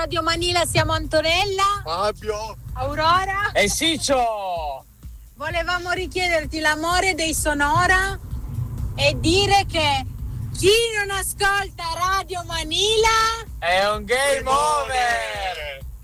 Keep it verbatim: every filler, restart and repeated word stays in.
Radio Manila siamo Antonella, Fabio, Aurora e Siccio. Volevamo richiederti l'amore dei Sonora e dire che chi non ascolta Radio Manila è un game over.